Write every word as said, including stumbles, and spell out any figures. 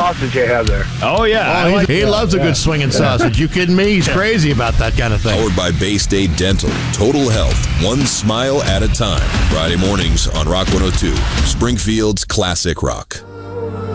sausage you have there. Oh, yeah. Oh, like he that. loves a yeah. good swinging sausage. You kidding me? He's crazy about that kind of thing. Powered by Bay State Dental. Total health, one smile at a time. Friday mornings on Rock one oh two, Springfield's classic rock.